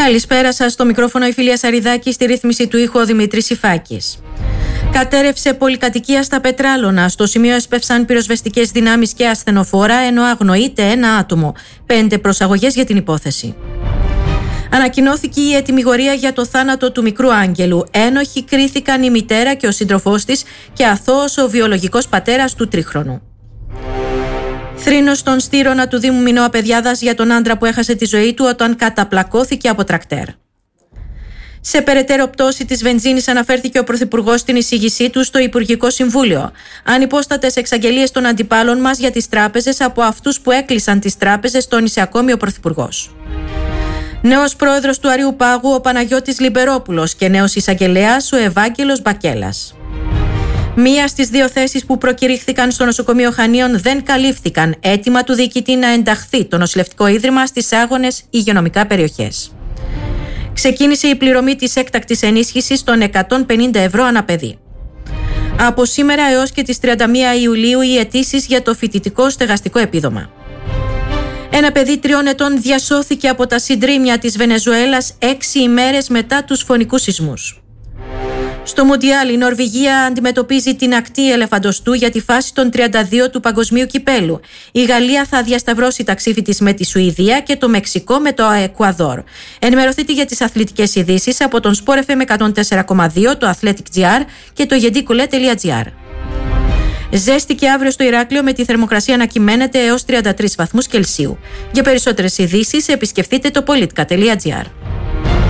Καλησπέρα σας, στο μικρόφωνο η Φιλία Σαριδάκη, στη ρύθμιση του ήχου ο Δημήτρης Υφάκης. Κατέρευσε πολυκατοικία στα Πετράλωνα. Στο σημείο έσπευσαν πυροσβεστικές δυνάμεις και ασθενοφόρα, ενώ αγνοείται ένα άτομο. 5 προσαγωγές για την υπόθεση. Ανακοινώθηκε η ετυμηγορία για το θάνατο του μικρού Άγγελου. Ένοχοι κρίθηκαν η μητέρα και ο σύντροφός της και αθώος ο βιολογικός πατέρας του τρίχρονου. Θρήνος στον Στήρωνα του Δήμου Μινώα Παιδιάδας για τον άντρα που έχασε τη ζωή του όταν καταπλακώθηκε από τρακτέρ. Σε περαιτέρω πτώση της βενζίνης αναφέρθηκε ο Πρωθυπουργός στην εισήγησή του στο Υπουργικό Συμβούλιο. Ανυπόστατες εξαγγελίες των αντιπάλων μας για τις τράπεζες από αυτούς που έκλεισαν τις τράπεζες, τόνισε ακόμη ο Πρωθυπουργός. Νέος πρόεδρος του Αριού Πάγου ο Παναγιώτης Λιμπερόπουλος και νέος εισαγγελέας ο Ευάγγελος Μπακέλας. Μία στις 2 θέσεις που προκηρύχθηκαν στο νοσοκομείο Χανίων δεν καλύφθηκαν. Αίτημα του διοικητή να ενταχθεί το νοσηλευτικό ίδρυμα στις άγονες υγειονομικά περιοχές. Ξεκίνησε η πληρωμή της έκτακτης ενίσχυσης των 150 ευρώ ανά παιδί. Από σήμερα έως και τις 31 Ιουλίου οι αιτήσεις για το φοιτητικό στεγαστικό επίδομα. Ένα παιδί 3 ετών διασώθηκε από τα συντρίμμια της Βενεζουέλας 6 ημέρες μετά τους φωνικούς σεισμούς. Στο Μουντιάλ η Νορβηγία αντιμετωπίζει την ακτή ελεφαντοστού για τη φάση των 32 του Παγκοσμίου Κυπέλου. Η Γαλλία θα διασταυρώσει ταξίδι της με τη Σουηδία και το Μεξικό με το Εκουαδόρ. Ενημερωθείτε για τις αθλητικές ειδήσεις από τον Sport FM 104,2, το Athletic GR και το yedikule.gr. Ζέστη και αύριο στο Ηράκλειο με τη θερμοκρασία να κυμαίνεται έως 33 βαθμούς Κελσίου. Για περισσότερες ειδήσεις επισκεφτείτε το politica.gr.